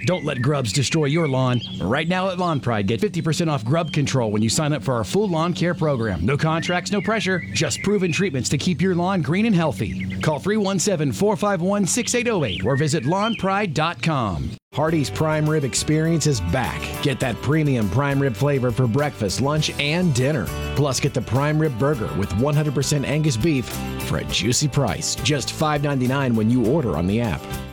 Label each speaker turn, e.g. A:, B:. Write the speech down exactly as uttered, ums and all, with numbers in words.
A: Don't let grubs destroy your lawn. Right now at Lawn Pride, get fifty percent off grub control when you sign up for our full lawn care program. No contracts, no pressure, just proven treatments to keep your lawn green and healthy. Call three one seven, four five one, six eight zero eight or visit lawn pride dot com.
B: Hardee's Prime Rib Experience is back. Get that premium prime rib flavor for breakfast, lunch, and dinner. Plus, get the prime rib burger with one hundred percent Angus beef for a juicy price. Just five ninety-nine when you order on the app.